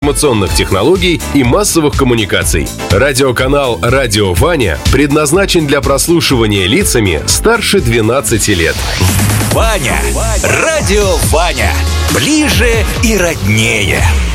информационных технологий и массовых коммуникаций. Радиоканал «Радио Ваня» предназначен для прослушивания лицами старше 12 лет. Ваня. Радио Ваня. Ближе и роднее.